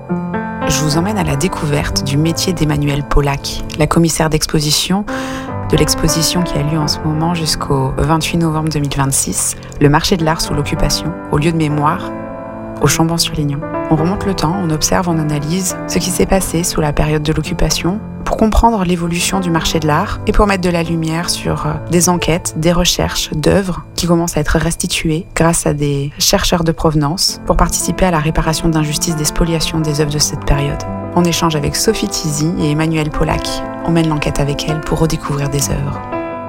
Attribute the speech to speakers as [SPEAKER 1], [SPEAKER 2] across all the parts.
[SPEAKER 1] Je vous emmène à la découverte du métier d'Emmanuelle Pollack, la commissaire d'exposition de l'exposition qui a lieu en ce moment jusqu'au 28 novembre 2026, le marché de l'art sous l'occupation, au lieu de mémoire, au Chambon-sur-Lignon. On remonte le temps, on observe, on analyse ce qui s'est passé sous la période de l'occupation pour comprendre l'évolution du marché de l'art et pour mettre de la lumière sur des enquêtes, des recherches d'œuvres qui commencent à être restituées grâce à des chercheurs de provenance pour participer à la réparation d'injustices des spoliations des œuvres de cette période. On échange avec Sophie Tizy et Emmanuelle Pollack. On mène l'enquête avec elles pour redécouvrir des œuvres.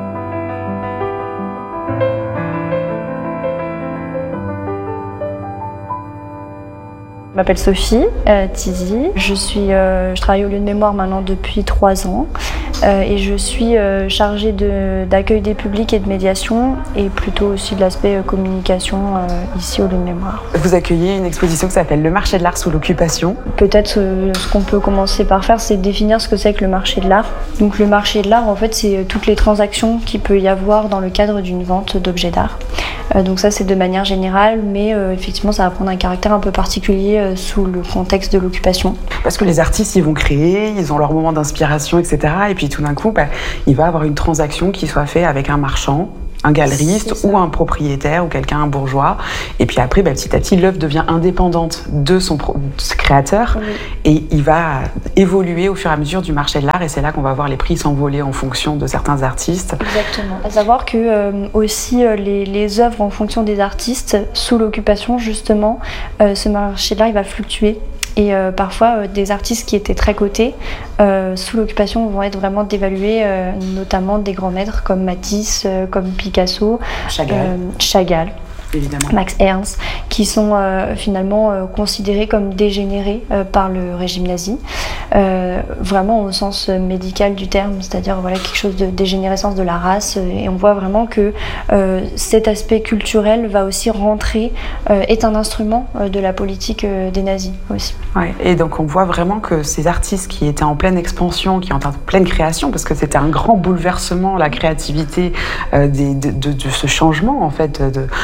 [SPEAKER 2] Je m'appelle Sophie Tizy. Je travaille au lieu de mémoire maintenant depuis 3 ans et je suis chargée d'accueil des publics et de médiation et plutôt aussi de l'aspect communication ici au lieu de mémoire.
[SPEAKER 1] Vous accueillez une exposition qui s'appelle Le marché de l'art sous l'occupation.
[SPEAKER 2] Peut-être ce qu'on peut commencer par faire, c'est définir ce que c'est que le marché de l'art. Donc le marché de l'art, en fait, c'est toutes les transactions qu'il peut y avoir dans le cadre d'une vente d'objets d'art. Donc ça, c'est de manière générale, mais effectivement, ça va prendre un caractère un peu particulier sous le contexte de l'occupation.
[SPEAKER 1] Parce que les artistes, ils vont créer, ils ont leur moment d'inspiration, etc. Et puis tout d'un coup, il va y avoir une transaction qui soit faite avec un marchand, un galeriste ou un propriétaire ou quelqu'un, un bourgeois. Et puis après, petit à petit, l'œuvre devient indépendante de son créateur. Oui. Et il va évoluer au fur et à mesure du marché de l'art. Et c'est là qu'on va voir les prix s'envoler en fonction de certains artistes.
[SPEAKER 2] Exactement. À savoir que aussi les œuvres en fonction des artistes, sous l'occupation, justement, ce marché de l'art, il va fluctuer. Et parfois, des artistes qui étaient très cotés, sous l'occupation, vont être vraiment dévalués, notamment des grands maîtres comme Matisse, comme Picasso, Chagall. Évidemment. Max Ernst, qui sont finalement considérés comme dégénérés par le régime nazi, vraiment au sens médical du terme, c'est-à-dire quelque chose de dégénérescence de la race, et on voit vraiment que cet aspect culturel va aussi rentrer, est un instrument de la politique des nazis aussi.
[SPEAKER 1] Ouais, et donc on voit vraiment que ces artistes qui étaient en pleine expansion, qui ont en pleine création, parce que c'était un grand bouleversement, la créativité de ce changement en fait,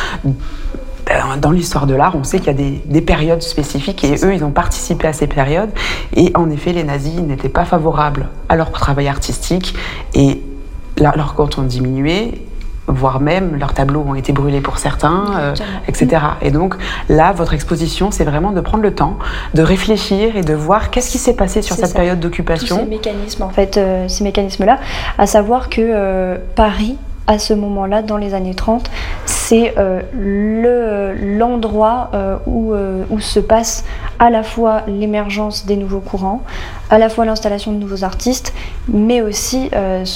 [SPEAKER 1] dans l'histoire de l'art, on sait qu'il y a des périodes spécifiques et eux, ils ont participé à ces périodes. Et en effet, les nazis n'étaient pas favorables à leur travail artistique et leurs comptes ont diminué, voire même leurs tableaux ont été brûlés pour certains, etc. Et donc là, votre exposition, c'est vraiment de prendre le temps, de réfléchir et de voir qu'est-ce qui s'est passé sur cette période d'occupation.
[SPEAKER 2] Tous ces mécanismes, en fait, ces mécanismes-là, à savoir que Paris, à ce moment-là, dans les années 30, c'est l'endroit où se passe à la fois l'émergence des nouveaux courants, à la fois l'installation de nouveaux artistes, mais aussi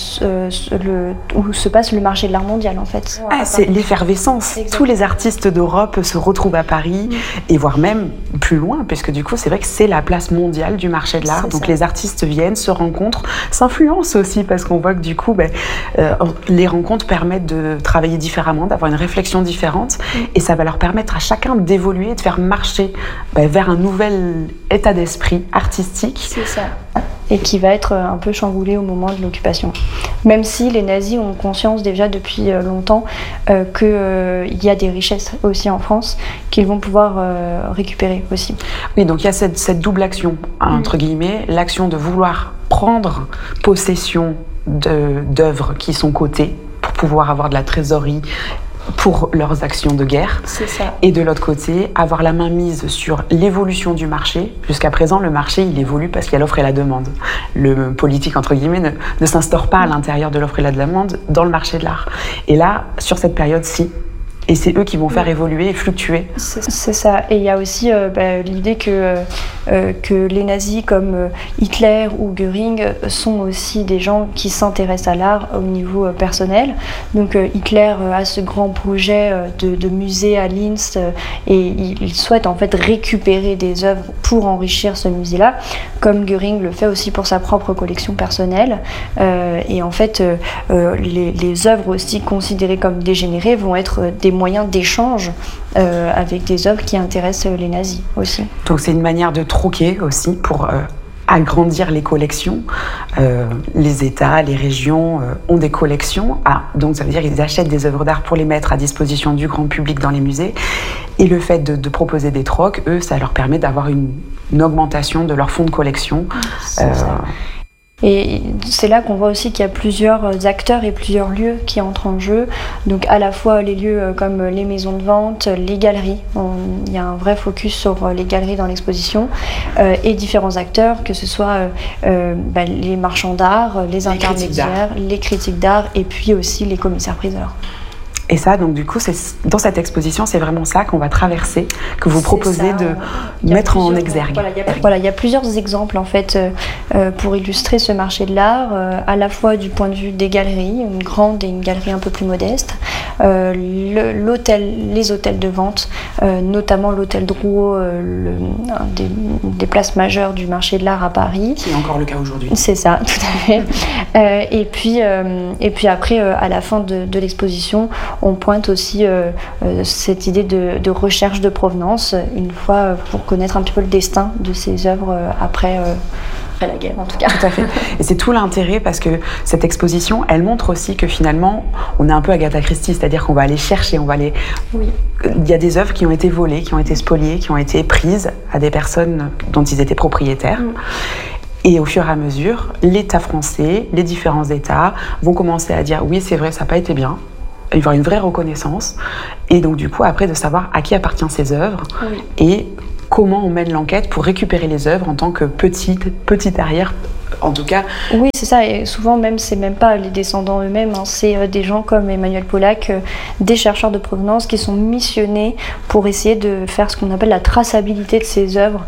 [SPEAKER 2] où se passe le marché de l'art mondial, en fait.
[SPEAKER 1] C'est l'effervescence. Exactement. Tous les artistes d'Europe se retrouvent à Paris, et voire même plus loin, puisque du coup, c'est vrai que c'est la place mondiale du marché de l'art. Donc les artistes viennent, se rencontrent, s'influencent aussi, parce qu'on voit que du coup, les rencontres permettent de travailler différemment, d'avoir une réflexion différente, et ça va leur permettre à chacun d'évoluer, de faire marcher vers un nouvel état d'esprit artistique.
[SPEAKER 2] C'est ça. Et qui va être un peu chamboulé au moment de l'occupation. Même si les nazis ont conscience déjà depuis longtemps qu'il y a des richesses aussi en France qu'ils vont pouvoir récupérer aussi.
[SPEAKER 1] Oui, donc il y a cette double action, entre guillemets, l'action de vouloir prendre possession d'œuvres qui sont cotées pour pouvoir avoir de la trésorerie pour leurs actions de guerre.
[SPEAKER 2] C'est ça.
[SPEAKER 1] Et de l'autre côté, avoir la main mise sur l'évolution du marché. Jusqu'à présent, le marché, il évolue parce qu'il y a l'offre et la demande. Le politique, entre guillemets, ne s'instaure pas à l'intérieur de l'offre et la demande dans le marché de l'art. Et là, sur cette période, si. Et c'est eux qui vont faire évoluer et fluctuer.
[SPEAKER 2] C'est ça. Et il y a aussi l'idée que les nazis comme Hitler ou Göring sont aussi des gens qui s'intéressent à l'art au niveau personnel. Donc Hitler a ce grand projet de musée à Linz et il souhaite en fait récupérer des œuvres pour enrichir ce musée-là, comme Göring le fait aussi pour sa propre collection personnelle. Et en fait, les œuvres aussi considérées comme dégénérées vont être des moyens d'échange avec des œuvres qui intéressent les nazis aussi.
[SPEAKER 1] Donc c'est une manière de troquer aussi pour agrandir les collections. Les États, les régions ont des collections. Donc ça veut dire qu'ils achètent des œuvres d'art pour les mettre à disposition du grand public dans les musées. Et le fait de proposer des trocs, eux, ça leur permet d'avoir une augmentation de leur fonds de collection.
[SPEAKER 2] Et c'est là qu'on voit aussi qu'il y a plusieurs acteurs et plusieurs lieux qui entrent en jeu. Donc à la fois les lieux comme les maisons de vente, les galeries. Il y a un vrai focus sur les galeries dans l'exposition et différents acteurs, que ce soit les marchands d'art, les intermédiaires, les critiques d'art et puis aussi les commissaires-priseurs.
[SPEAKER 1] Et ça, donc du coup, dans cette exposition, c'est vraiment ça qu'on va traverser, que vous proposez de mettre en exergue.
[SPEAKER 2] Il y a plusieurs exemples en fait pour illustrer ce marché de l'art, à la fois du point de vue des galeries, une grande et une galerie un peu plus modeste, les hôtels de vente, notamment l'hôtel Drouot, un des places majeures du marché de l'art à Paris.
[SPEAKER 1] Qui est encore le cas aujourd'hui.
[SPEAKER 2] C'est ça, tout à fait. Et puis après, à la fin de l'exposition, on pointe aussi cette idée de recherche de provenance, une fois pour connaître un petit peu le destin de ces œuvres après la guerre en tout cas.
[SPEAKER 1] Tout à fait. Et c'est tout l'intérêt parce que cette exposition, elle montre aussi que finalement, on est un peu Agatha Christie, c'est-à-dire qu'on va aller chercher,
[SPEAKER 2] Oui.
[SPEAKER 1] Il y a des œuvres qui ont été volées, qui ont été spoliées, qui ont été prises à des personnes dont ils étaient propriétaires. Et au fur et à mesure, l'État français, les différents États vont commencer à dire oui, c'est vrai, ça n'a pas été bien. Il va y avoir une vraie reconnaissance. Et donc, du coup, après, de savoir à qui appartiennent ces œuvres et comment on mène l'enquête pour récupérer les œuvres en tant que petite arrière. En tout cas.
[SPEAKER 2] Oui, c'est ça. Et souvent, même, c'est même pas les descendants eux-mêmes. C'est des gens comme Emmanuel Pollack, des chercheurs de provenance qui sont missionnés pour essayer de faire ce qu'on appelle la traçabilité de ces œuvres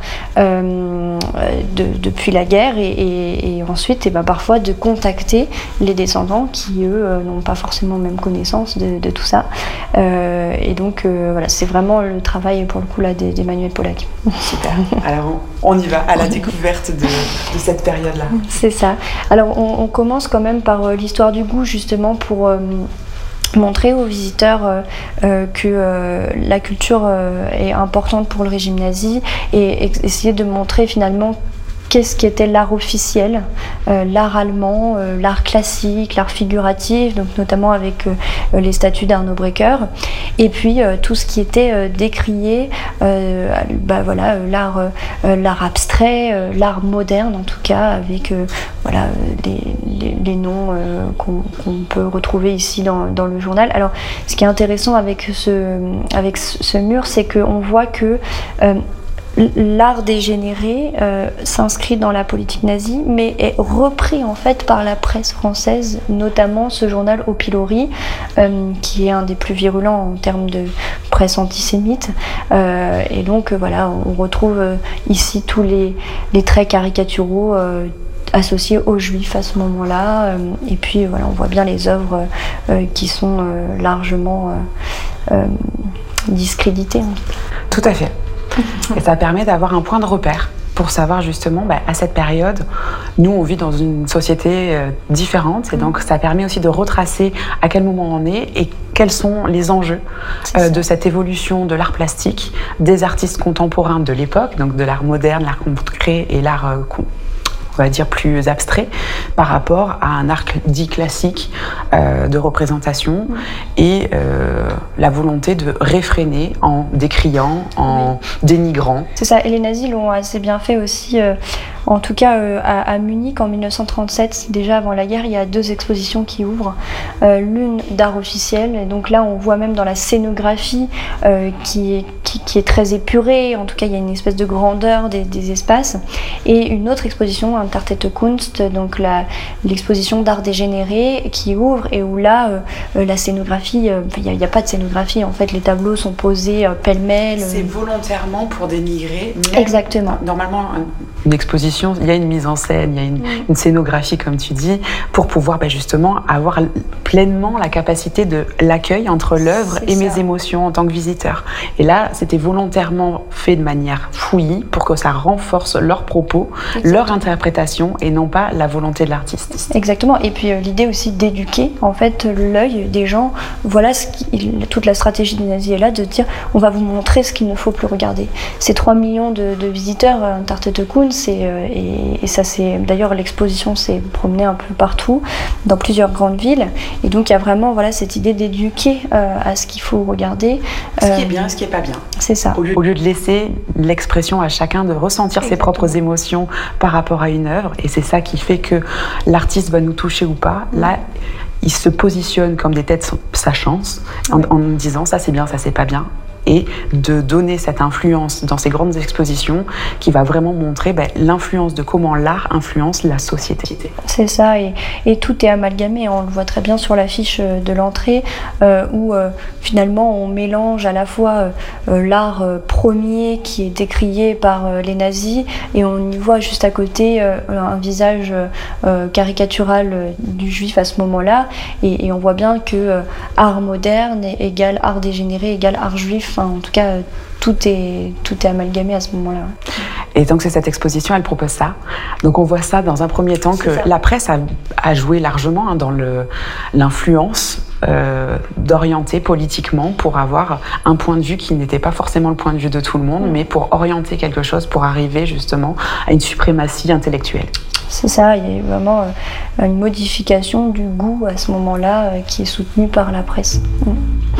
[SPEAKER 2] depuis la guerre et ensuite, parfois, de contacter les descendants qui, eux, n'ont pas forcément même connaissance de tout ça. Et donc, c'est vraiment le travail, pour le coup, là, d'Emmanuel Pollack.
[SPEAKER 1] Super. Alors, on y va à la découverte de cette période-là.
[SPEAKER 2] C'est ça. Alors on commence quand même par l'histoire du goût, justement pour montrer aux visiteurs que la culture est importante pour le régime nazi et essayer de montrer finalement qu'est-ce qui était l'art officiel, l'art allemand, l'art classique, l'art figuratif, donc notamment avec les statues d'Arno Breker, et puis tout ce qui était décrié, l'art abstrait, l'art moderne en tout cas, avec les noms qu'on peut retrouver ici dans le journal. Alors, ce qui est intéressant avec ce mur, c'est qu'on voit que l'art dégénéré s'inscrit dans la politique nazie, mais est repris en fait par la presse française, notamment ce journal Au Pilori, qui est un des plus virulents en termes de presse antisémite. Et donc on retrouve ici tous les traits caricaturaux associés aux juifs à ce moment-là. Et puis on voit bien les œuvres qui sont largement discréditées.
[SPEAKER 1] Tout à fait. Et ça permet d'avoir un point de repère pour savoir justement, à cette période, nous on vit dans une société différente et donc ça permet aussi de retracer à quel moment on est et quels sont les enjeux de cette évolution de l'art plastique, des artistes contemporains de l'époque, donc de l'art moderne, l'art concret et l'art on va dire plus abstrait par rapport à un art dit classique de représentation et la volonté de réfréner en décriant, en dénigrant.
[SPEAKER 2] C'est ça, et les nazis l'ont assez bien fait aussi. En tout cas, à Munich, en 1937, déjà avant la guerre, il y a 2 expositions qui ouvrent. L'une d'art officiel, et donc là, on voit même dans la scénographie qui est très épurée. En tout cas, il y a une espèce de grandeur des espaces. Et une autre exposition, Entartete Kunst, donc l'exposition d'art dégénéré qui ouvre et où là, la scénographie, il n'y a pas de scénographie. En fait, les tableaux sont posés pêle-mêle.
[SPEAKER 1] C'est volontairement pour dénigrer.
[SPEAKER 2] Exactement.
[SPEAKER 1] Normalement, une exposition, il y a une mise en scène, il y a une scénographie, comme tu dis, pour pouvoir justement avoir pleinement la capacité de l'accueil entre l'œuvre et mes émotions en tant que visiteur. Et là, c'était volontairement fait de manière fouillie pour que ça renforce leurs propos, leur interprétation et non pas la volonté de l'artiste.
[SPEAKER 2] Exactement. Et puis l'idée aussi d'éduquer en fait l'œil des gens. Voilà toute la stratégie des nazis est là, de dire on va vous montrer ce qu'il ne faut plus regarder. Ces 3 millions de visiteurs, Entartete Kunst, et ça, c'est d'ailleurs l'exposition s'est promenée un peu partout, dans plusieurs grandes villes. Et donc il y a vraiment cette idée d'éduquer à ce qu'il faut regarder.
[SPEAKER 1] Ce qui est bien et ce qui n'est pas bien.
[SPEAKER 2] C'est ça.
[SPEAKER 1] Au lieu de laisser l'expression à chacun de ressentir ses propres émotions par rapport à une œuvre, et c'est ça qui fait que l'artiste va nous toucher ou pas. Là, il se positionne comme des têtes sa chance, en disant ça c'est bien, ça c'est pas bien, et de donner cette influence dans ces grandes expositions qui va vraiment montrer l'influence de comment l'art influence la société.
[SPEAKER 2] C'est ça, et tout est amalgamé, on le voit très bien sur l'affiche de l'entrée, où finalement on mélange à la fois l'art premier qui est décrié par les nazis, et on y voit juste à côté un visage caricatural du juif à ce moment-là, et on voit bien que art moderne égale art dégénéré égale art juif. En tout cas, tout est amalgamé à ce moment-là.
[SPEAKER 1] Et donc c'est cette exposition, elle propose ça. Donc on voit ça dans un premier temps que la presse a joué largement dans l'influence d'orienter politiquement pour avoir un point de vue qui n'était pas forcément le point de vue de tout le monde, mais pour orienter quelque chose, pour arriver justement à une suprématie intellectuelle.
[SPEAKER 2] C'est ça, il y a vraiment une modification du goût à ce moment-là qui est soutenue par la presse.